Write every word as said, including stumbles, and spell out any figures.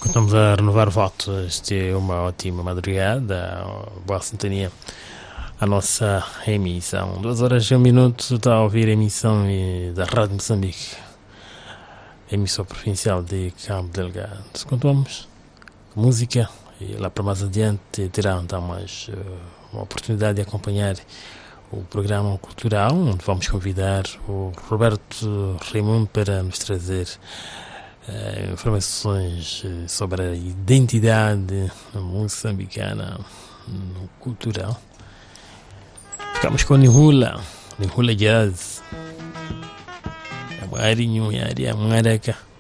Estamos a renovar votos de uma ótima madrugada, boa sintonia. A nossa emissão, duas horas e um minuto, está a ouvir a emissão da Rádio Moçambique, emissão provincial de Cabo Delgado. Continuamos com música e lá para mais adiante terá então mais uh, uma oportunidade de acompanhar o programa cultural, onde vamos convidar o Roberto Raimundo para nos trazer Uh, informações uh, sobre a identidade moçambicana no cultural. Ficamos com Nihula, Nihula Jazz. É uma arinho, é uma araca.